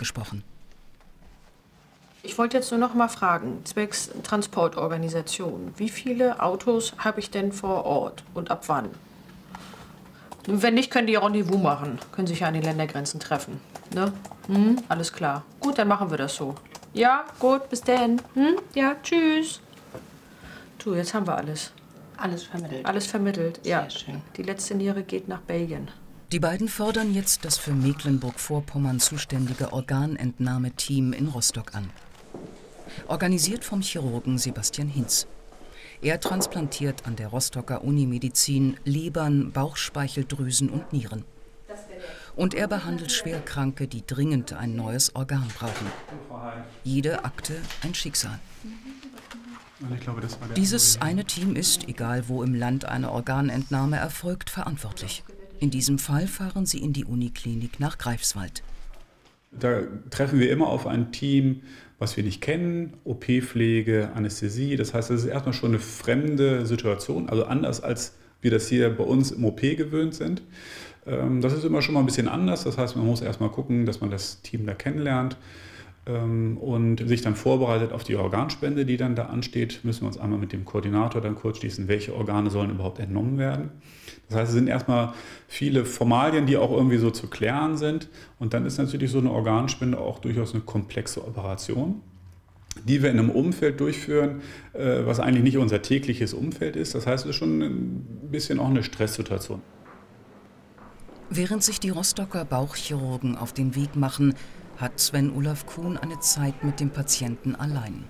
abgesprochen. Ich wollte jetzt nur noch mal fragen, zwecks Transportorganisation, wie viele Autos habe ich denn vor Ort und ab wann? Wenn nicht, können die Rendezvous machen. Können sich ja an den Ländergrenzen treffen. Ne? Alles klar. Gut, dann machen wir das so. Ja, gut, bis dann. Ja, tschüss. Du, jetzt haben wir alles. Alles vermittelt. Alles vermittelt, ja. Sehr schön. Die letzte Niere geht nach Belgien. Die beiden fordern jetzt das für Mecklenburg-Vorpommern zuständige Organentnahmeteam in Rostock an. Organisiert vom Chirurgen Sebastian Hinz. Er transplantiert an der Rostocker Unimedizin Lebern, Bauchspeicheldrüsen und Nieren. Und er behandelt Schwerkranke, die dringend ein neues Organ brauchen. Jede Akte ein Schicksal. Dieses eine Team ist, egal wo im Land eine Organentnahme erfolgt, verantwortlich. In diesem Fall fahren sie in die Uniklinik nach Greifswald. Da treffen wir immer auf ein Team, was wir nicht kennen, OP-Pflege, Anästhesie. Das heißt, das ist erstmal schon eine fremde Situation, also anders als wir das hier bei uns im OP gewöhnt sind. Das ist immer schon mal ein bisschen anders. Das heißt, man muss erstmal gucken, dass man das Team da kennenlernt und sich dann vorbereitet auf die Organspende, die dann da ansteht. Müssen wir uns einmal mit dem Koordinator dann kurz schließen, welche Organe sollen überhaupt entnommen werden. Das heißt, es sind erstmal viele Formalien, die auch irgendwie so zu klären sind. Und dann ist natürlich so eine Organspende auch durchaus eine komplexe Operation, die wir in einem Umfeld durchführen, was eigentlich nicht unser tägliches Umfeld ist. Das heißt, es ist schon ein bisschen auch eine Stresssituation. Während sich die Rostocker Bauchchirurgen auf den Weg machen, hat Sven Olaf Kuhn eine Zeit mit dem Patienten allein.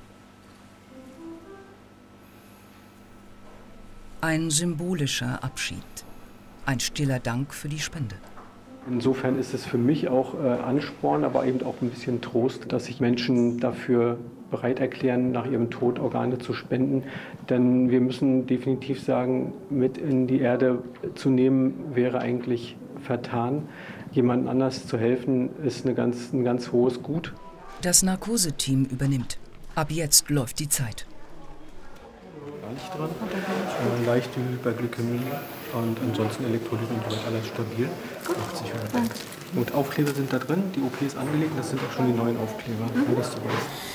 Ein symbolischer Abschied. Ein stiller Dank für die Spende. Insofern ist es für mich auch Ansporn, aber eben auch ein bisschen Trost, dass sich Menschen dafür bereit erklären, nach ihrem Tod Organe zu spenden. Denn wir müssen definitiv sagen, mit in die Erde zu nehmen, wäre eigentlich vertan. Jemandem anders zu helfen, ist ein ganz hohes Gut. Das Narkoseteam übernimmt. Ab jetzt läuft die Zeit. Gar nicht dran. Leichte Hyperglykämie und ansonsten Elektrolyten und so alles stabil. 80 Euro. Und Aufkleber sind da drin, die OP ist angelegt, das sind auch schon die neuen Aufkleber. Alles so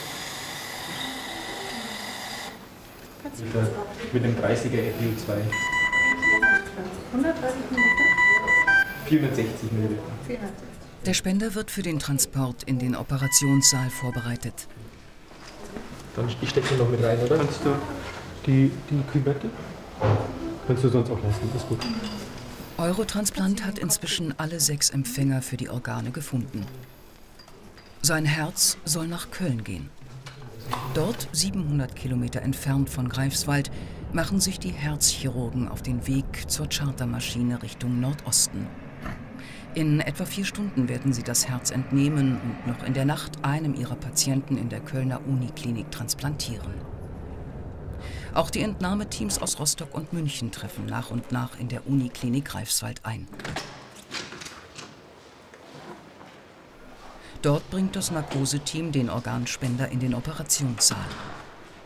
mit dem 30er FiO2. 130 Minuten? 460 Milliliter. Der Spender wird für den Transport in den Operationssaal vorbereitet. Dann ich stecke sie noch mit rein, oder? Kannst du die Kübette? Kannst du sonst auch lassen, ist gut. Eurotransplant hat inzwischen alle 6 Empfänger für die Organe gefunden. Sein Herz soll nach Köln gehen. Dort, 700 Kilometer entfernt von Greifswald, machen sich die Herzchirurgen auf den Weg zur Chartermaschine Richtung Nordosten. In etwa 4 Stunden werden sie das Herz entnehmen und noch in der Nacht einem ihrer Patienten in der Kölner Uniklinik transplantieren. Auch die Entnahmeteams aus Rostock und München treffen nach und nach in der Uniklinik Greifswald ein. Dort bringt das Narkoseteam den Organspender in den Operationssaal.